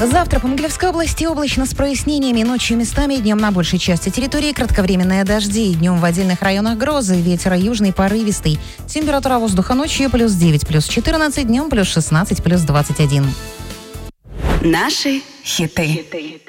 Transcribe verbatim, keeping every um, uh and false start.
Завтра по Могилевской области облачно с прояснениями, ночью местами, днем на большей части территории кратковременные дожди, днем в отдельных районах грозы, ветер южный порывистый. Температура воздуха ночью плюс девять, плюс четырнадцать, днем плюс шестнадцать, плюс двадцать один. Наши хиты.